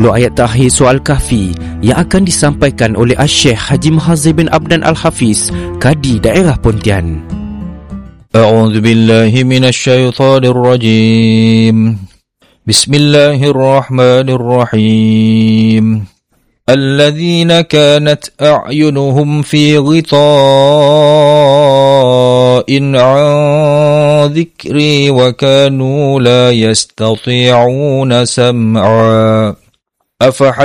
ayat terakhir surah Al-Kahfi yang akan disampaikan oleh Syekh Haji Muhazir bin Abdan Al-Hafiz, Kadi Daerah Pontian. A'udzu billahi minasy syaithanir rajim. Bismillahirrahmanirrahim. الذين كانت أعينهم في غطاء عن ذكري وكانوا لا يستطيعون سمعا